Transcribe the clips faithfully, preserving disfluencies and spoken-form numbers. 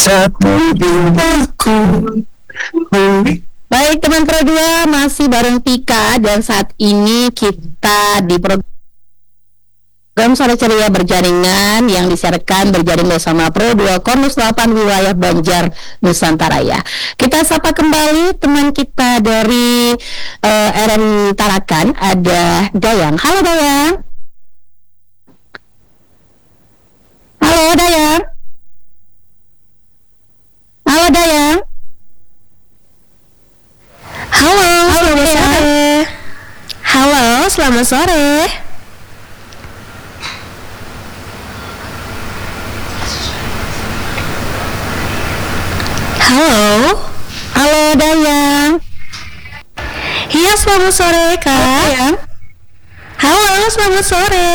satu bintangku. Baik teman Pro dua, masih bareng Tika dan saat ini kita di program Sore Ceria Berjaringan yang disiarkan berjaring bersama Pro dua Kornus delapan wilayah Banjar Nusantara ya. Kita sapa kembali teman kita dari uh, R R I Tarakan, ada Dayang. Halo Dayang. Halo Dayang. Halo Dayang. Halo, selamat sore. Halo, selamat sore. Halo. Halo Dayang. Iya, selamat sore Kak. Dayang. Halo, selamat sore.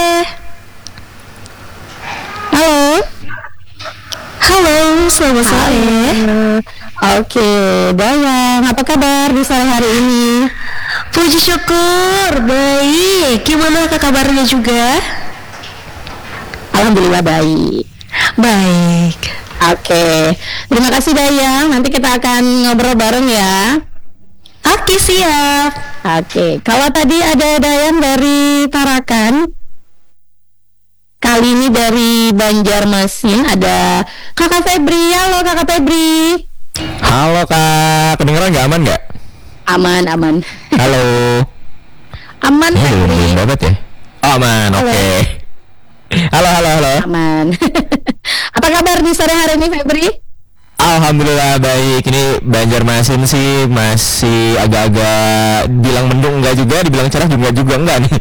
Halo. Halo, selamat sore. Oke, Dayang, apa kabar di sore hari ini? Puji syukur, baik. Gimana Kak kabarnya juga? Alhamdulillah baik. Baik. Oke, terima kasih Dayang. Nanti kita akan ngobrol bareng ya. Oke, siap. Oke, kalau tadi ada Dayang dari Tarakan, kali ini dari Banjarmasin ada Kakak Febri. Halo Kakak Febri. Halo Kak, kedengeran nggak, aman nggak? Aman, aman. Halo. Aman Oh, belum Febri. belum banget ya? Oh, aman, Halo. oke. Halo, halo, halo. Aman. Apa kabar di sore hari ini Febri? Alhamdulillah baik. Ini Banjarmasin sih masih agak-agak bilang mendung enggak juga, dibilang cerah juga juga enggak nih.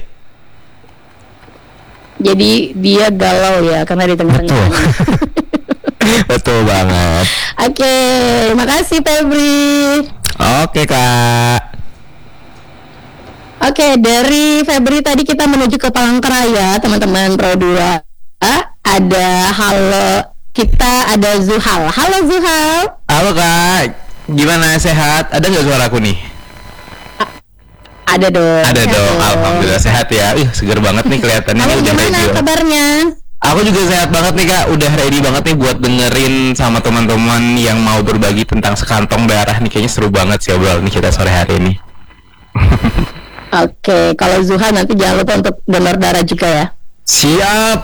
Jadi dia galau ya karena di tengah-tengah. Betul banget. Oke, terima kasih Febri. Oke Kak. Oke, dari Febri tadi kita menuju ke Palangkaraya, teman-teman Pro dua. Ah, ada halo, kita ada Zuhal. Halo Zuhal. Halo Kak. Gimana, sehat? Ada nggak suaraku nih? Ada dong. Ada dong. Alhamdulillah sehat ya. Ih, seger banget nih kelihatannya. Kamu Nih udah gimana ready. kabarnya? Aku juga sehat banget nih Kak. Udah ready banget nih buat dengerin sama teman-teman yang mau berbagi tentang sekantong darah nih. Kayaknya seru banget sih obrolan nih kita sore hari ini. Oke, kalau Zuhal nanti jangan lupa untuk donor darah juga ya. Siap.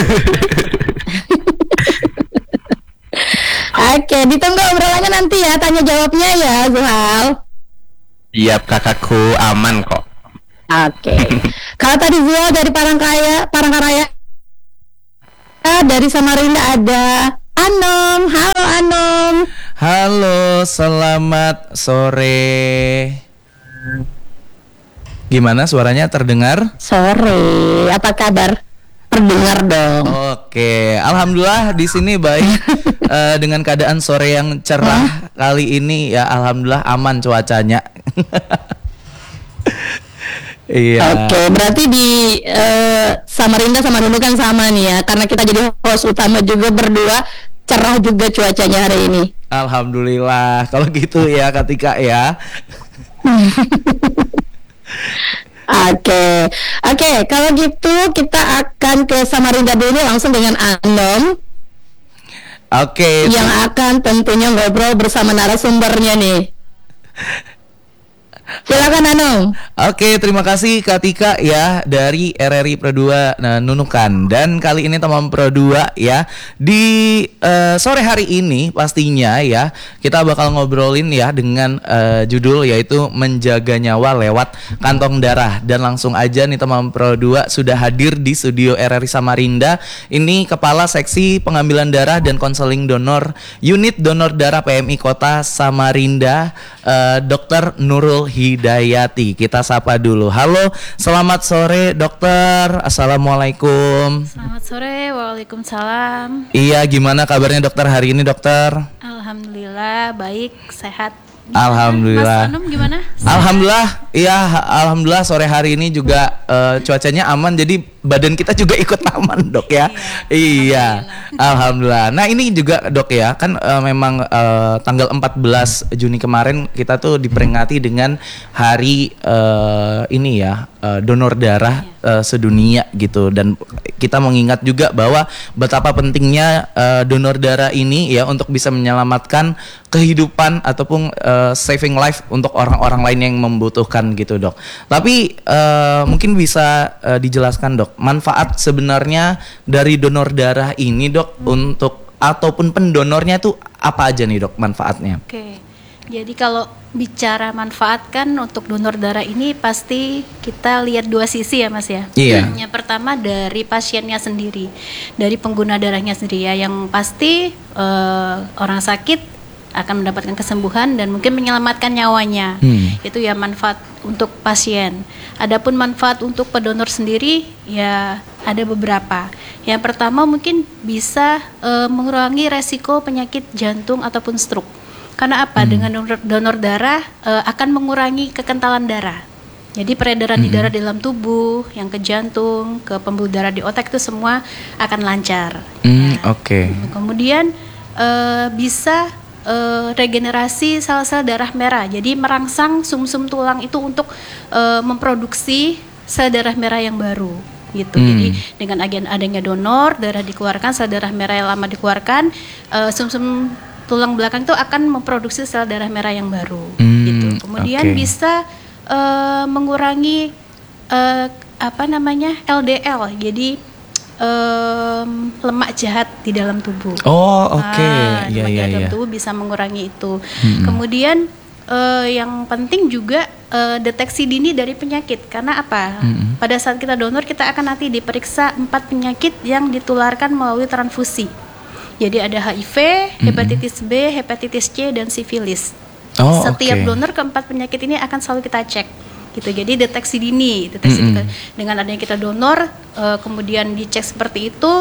Oke, ditunggu obrolannya nanti ya, tanya jawabnya ya Zuhal. Siap kakakku, aman kok. Oke. Kalau tadi Zuhal dari Palangkaraya, Palangkaraya. Ah, dari Samarinda ada Anom. Halo Anom. Halo, selamat sore. Gimana suaranya, terdengar? Sore, apa kabar? Terdengar dong. Oke, alhamdulillah di sini baik. Eh, dengan keadaan sore yang cerah kali ini ya, alhamdulillah aman cuacanya. Iya. Oke, berarti di eh, Samarinda sama Nunukan sama nih ya, karena kita jadi host utama juga berdua, cerah juga cuacanya hari ini. Alhamdulillah, kalau gitu ya Katika ya. Oke, oke. Kalau gitu kita akan ke Samarinda dulu langsung dengan Anom Oke. yang akan tentunya ngobrol bersama narasumbernya nih. Silakan Anom. Oke, terima kasih Katika ya dari R R I Pro dua nah, Nunukan. Dan kali ini teman Pro dua ya, di uh, sore hari ini pastinya ya kita bakal ngobrolin ya dengan uh, judul yaitu menjaga nyawa lewat kantong darah. Dan langsung aja nih teman Pro dua sudah hadir di studio R R I Samarinda. Ini Kepala Seksi Pengambilan Darah dan Konseling Donor Unit Donor Darah P M I Kota Samarinda, uh, Dokter Nurul Hidayati. Kita sapa dulu. Halo, selamat sore dokter. Assalamualaikum. Selamat sore, waalaikumsalam. Iya, gimana kabarnya dokter hari ini dokter? Alhamdulillah baik, sehat. Alhamdulillah. Mas Anum gimana? Sehat? Alhamdulillah, iya, alhamdulillah sore hari ini juga uh, cuacanya aman, jadi badan kita juga ikut aman dok ya. Iya, Iya, alhamdulillah. Nah ini juga dok ya, kan uh, memang uh, tanggal empat belas Juni kemarin kita tuh diperingati dengan hari uh, ini ya, uh, donor darah. Iya. uh, sedunia gitu. Dan kita mengingat juga bahwa betapa pentingnya uh, donor darah ini ya untuk bisa menyelamatkan kehidupan ataupun uh, saving life untuk orang-orang lain yang membutuhkan gitu, Dok. Tapi uh, mungkin bisa uh, dijelaskan, Dok, manfaat sebenarnya dari donor darah ini, Dok, untuk ataupun pendonornya tuh apa aja nih, Dok, manfaatnya? Oke. Jadi kalau bicara manfaat kan untuk donor darah ini pasti kita lihat dua sisi ya Mas ya. Iya. Yang pertama dari pasiennya sendiri, dari pengguna darahnya sendiri ya. Yang pasti eh, orang sakit akan mendapatkan kesembuhan dan mungkin menyelamatkan nyawanya. Hmm. Itu ya manfaat untuk pasien. Adapun manfaat untuk pendonor sendiri ya ada beberapa. Yang pertama mungkin bisa eh, mengurangi resiko penyakit jantung ataupun stroke. Karena apa? Hmm. Dengan donor, donor darah uh, akan mengurangi kekentalan darah. Jadi peredaran hmm. di darah di dalam tubuh, yang ke jantung, ke pembuluh darah di otak itu semua akan lancar. Hmm, ya. Oke. Okay. Kemudian uh, bisa uh, regenerasi sel-sel darah merah. Jadi merangsang sumsum tulang itu untuk uh, memproduksi sel darah merah yang baru. Gitu. Hmm. Jadi dengan agen adanya donor darah dikeluarkan, sel darah merah yang lama dikeluarkan, uh, sumsum tulang belakang itu akan memproduksi sel darah merah yang baru, hmm, gitu. Kemudian okay. bisa uh, mengurangi uh, apa namanya L D L, jadi um, lemak jahat di dalam tubuh. Oh, oke, okay. nah, ya, lemak ya, jahat ya. dalam tubuh bisa mengurangi itu. Hmm. Kemudian uh, yang penting juga uh, deteksi dini dari penyakit, karena apa? Hmm. Pada saat kita donor kita akan nanti diperiksa empat penyakit yang ditularkan melalui transfusi. Jadi ada H I V, hepatitis B, hepatitis C, dan sifilis. Oh, Setiap okay. donor keempat penyakit ini akan selalu kita cek, gitu. Jadi deteksi dini, deteksi mm-hmm. kita, dengan adanya kita donor, uh, kemudian dicek seperti itu,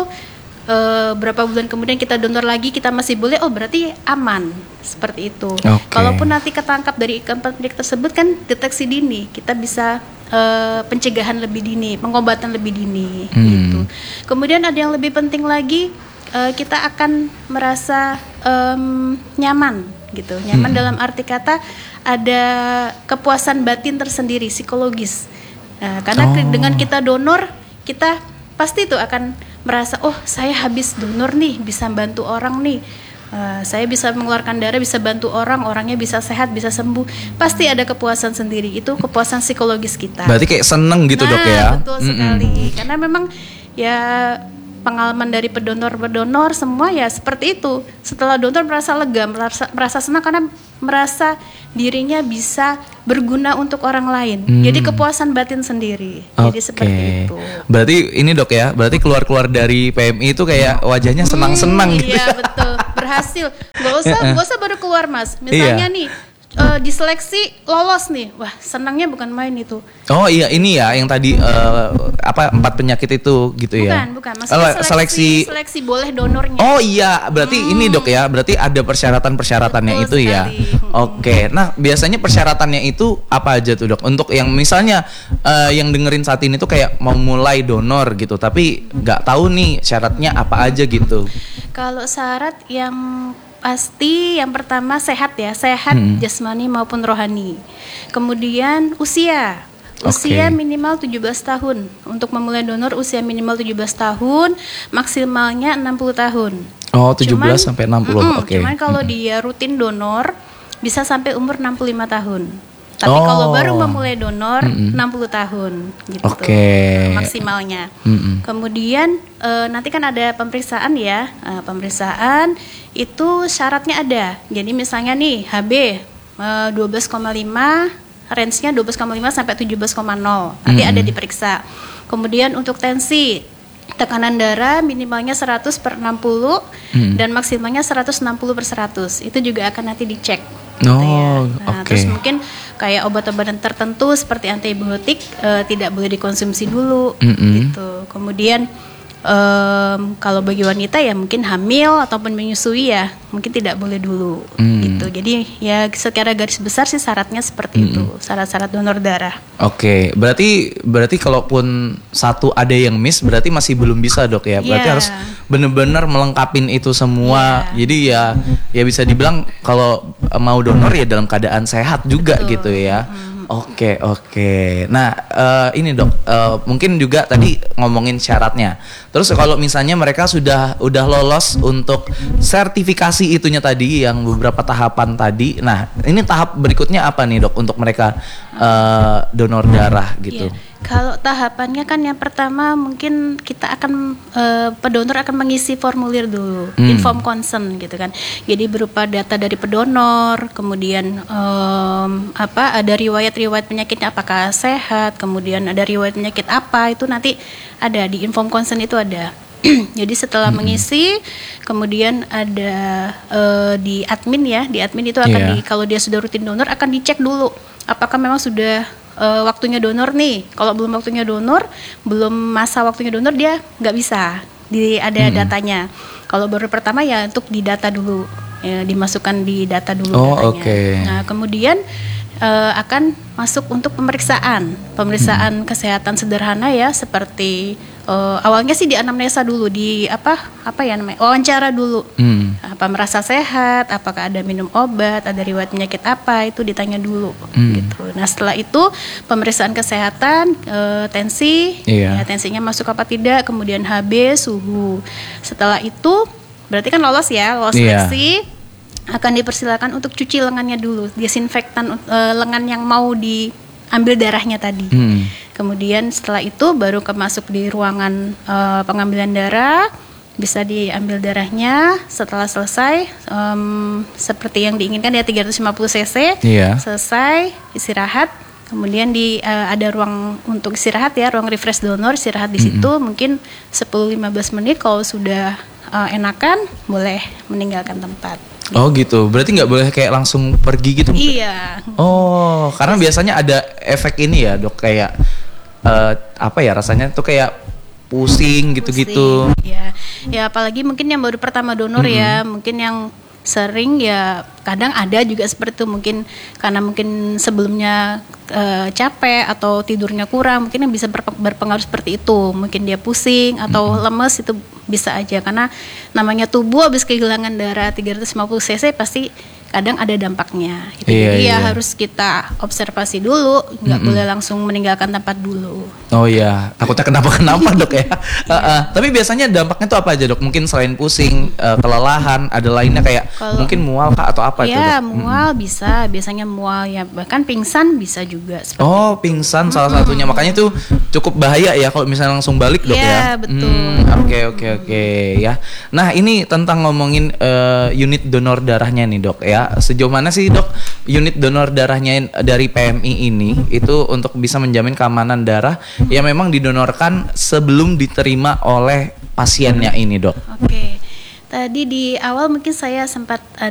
uh, berapa bulan kemudian kita donor lagi, kita masih boleh, oh berarti aman, seperti itu. Okay. Kalaupun nanti ketangkap dari keempat penyakit tersebut kan deteksi dini, kita bisa uh, pencegahan lebih dini, pengobatan lebih dini, mm. gitu. Kemudian ada yang lebih penting lagi. Uh, kita akan merasa um, nyaman gitu, nyaman hmm. dalam arti kata ada kepuasan batin tersendiri, psikologis. Nah, karena oh. ke, dengan kita donor, kita pasti tuh akan merasa, oh saya habis donor nih, bisa bantu orang nih, uh, saya bisa mengeluarkan darah, bisa bantu orang, orangnya bisa sehat, bisa sembuh. Pasti ada kepuasan sendiri, itu kepuasan psikologis kita. Berarti kayak seneng gitu, nah, Dok ya? Betul Mm-mm. sekali, karena memang ya pengalaman dari pendonor-pendonor semua ya seperti itu. Setelah donor merasa lega, merasa, merasa senang karena merasa dirinya bisa berguna untuk orang lain. Hmm. Jadi kepuasan batin sendiri. Okay. Jadi seperti itu. Berarti ini, Dok ya, berarti keluar-keluar dari P M I itu kayak wajahnya senang-senang hmm, gitu. Iya betul, berhasil. Gak usah, gak usah baru keluar Mas. Misalnya iya. nih uh, diseleksi lolos nih, wah senangnya bukan main itu. Oh iya, ini ya yang tadi uh, apa empat penyakit itu gitu bukan, ya? Bukan, bukan. Maksudnya seleksi, seleksi seleksi boleh donornya. Oh iya, berarti hmm. ini, Dok ya, berarti ada persyaratan-persyaratannya itu sekali. Ya. Hmm. Oke, nah biasanya persyaratannya itu apa aja tuh, Dok? Untuk yang misalnya uh, yang dengerin saat ini tuh kayak mau mulai donor gitu, tapi nggak tahu nih syaratnya apa aja gitu. Kalau syarat yang pasti yang pertama sehat ya, sehat hmm. jasmani maupun rohani. Kemudian usia. Usia okay. minimal tujuh belas tahun. Untuk memulai donor usia minimal tujuh belas tahun, maksimalnya enam puluh tahun. Oh, tujuh belas cuman, sampai enam puluh. Mm, Oke. Okay. Cuman kalau mm. dia rutin donor bisa sampai umur enam puluh lima tahun. Tapi oh. kalau baru memulai donor mm-mm. enam puluh tahun gitu. Oke. Okay. Maksimalnya. Mm-mm. Kemudian e, nanti kan ada pemeriksaan ya. E, pemeriksaan itu syaratnya ada. Jadi misalnya nih H B e, dua belas koma lima, range-nya dua belas koma lima sampai tujuh belas koma nol. Nanti mm-hmm. ada diperiksa. Kemudian untuk tensi, tekanan darah minimalnya seratus per enam puluh mm. dan maksimalnya seratus enam puluh per seratus. Itu juga akan nanti dicek. Oh, gitu ya. Nah, okay. terus mungkin kayak obat-obatan tertentu seperti antibiotik e, tidak boleh dikonsumsi dulu mm-hmm. gitu. Kemudian Um, kalau bagi wanita ya mungkin hamil ataupun menyusui ya mungkin tidak boleh dulu hmm. gitu. Jadi ya secara garis besar sih syaratnya seperti hmm. itu, syarat-syarat donor darah. Oke, okay. berarti berarti kalaupun satu ada yang miss berarti masih belum bisa, Dok ya. Berarti yeah. harus benar-benar melengkapin itu semua. Yeah. Jadi ya ya bisa dibilang kalau mau donor ya dalam keadaan sehat juga. Betul. Gitu ya. Hmm. Oke oke. Nah eh, ini dok, eh, mungkin juga tadi ngomongin syaratnya. Terus kalau misalnya mereka sudah udah lolos untuk sertifikasi itunya tadi, yang beberapa tahapan tadi. Nah ini tahap berikutnya apa nih dok untuk mereka eh, donor darah gitu? Iya. Kalau tahapannya kan yang pertama mungkin kita akan eh, pedonor akan mengisi formulir dulu, Hmm. inform consent gitu kan. Jadi berupa data dari pedonor, kemudian em, apa ada riwayat-riwayat penyakitnya apakah sehat, kemudian ada riwayat penyakit apa itu nanti ada di inform consent itu ada. Jadi setelah Hmm. mengisi, kemudian ada eh, di admin ya, di admin itu akan Iya. di kalau dia sudah rutin donor akan dicek dulu apakah memang sudah eh, waktunya donor nih. Kalau belum waktunya donor, belum masa waktunya donor dia nggak bisa. Di ada Hmm. datanya. Kalau baru pertama ya untuk didata dulu, ya, dimasukkan di data dulu Oh, datanya. oke. Nah kemudian eh, akan masuk untuk pemeriksaan, pemeriksaan Hmm. kesehatan sederhana ya seperti eh, awalnya sih di anamnesa dulu, di apa apa ya namanya wawancara dulu. Hmm. Apa merasa sehat, apakah ada minum obat, ada riwayat penyakit apa, itu ditanya dulu Hmm. gitu. Nah setelah itu pemeriksaan kesehatan, eh, tensi, Iya. ya, tensinya masuk apa tidak, kemudian H B, suhu. Setelah itu berarti kan lolos ya, lolos Iya. seleksi, akan dipersilakan untuk cuci lengannya dulu, disinfektan eh, lengan yang mau diambil darahnya tadi. Hmm. Kemudian setelah itu baru ke masuk di ruangan eh, pengambilan darah, bisa diambil darahnya. Setelah selesai em, seperti yang diinginkan ya tiga ratus lima puluh cc, Iya. selesai istirahat. Kemudian di eh, ada ruang untuk istirahat ya, ruang refresh donor, istirahat di situ mungkin sepuluh sampai lima belas menit. Kalau sudah eh, enakan boleh meninggalkan tempat. Oh gitu. Berarti nggak boleh kayak langsung pergi gitu? Iya. Oh, karena biasanya ada efek ini ya dok, kayak eh, apa ya rasanya tuh kayak pusing gitu-gitu. Pusing, ya, ya apalagi mungkin yang baru pertama donor ya, mungkin yang sering ya kadang ada juga seperti itu, mungkin karena mungkin sebelumnya eh, capek atau tidurnya kurang, mungkin yang bisa berpe- berpengaruh seperti itu, mungkin dia pusing atau lemes, itu bisa aja karena namanya tubuh habis kehilangan darah tiga ratus lima puluh cc pasti kadang ada dampaknya gitu. Iya, Jadi ya iya. harus kita observasi dulu, nggak boleh langsung meninggalkan tempat dulu. Oh iya, takutnya kenapa-kenapa dok ya. Heeh. Tapi biasanya dampaknya tuh apa aja dok? Mungkin selain pusing, eh, kelelahan, ada lainnya kayak Kalau- mungkin mual kah atau apa itu Ya dok? mual bisa, biasanya mual ya, bahkan pingsan bisa juga seperti Oh pingsan salah satunya, makanya tuh cukup bahaya ya kalau misalnya langsung balik dok ya. Iya, betul. Hmm, Oke oke oke ya. Nah ini tentang ngomongin eh, unit donor darahnya nih dok ya. Sejauh mana sih dok unit donor darahnya dari P M I ini itu untuk bisa menjamin keamanan darah yang memang didonorkan sebelum diterima oleh pasiennya ini dok? Oke. Tadi di awal mungkin saya sempat